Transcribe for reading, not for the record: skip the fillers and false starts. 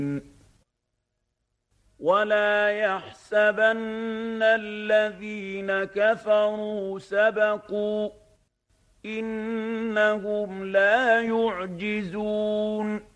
ولا يحسبن الذين كفروا سبقوا إنهم لا يعجزون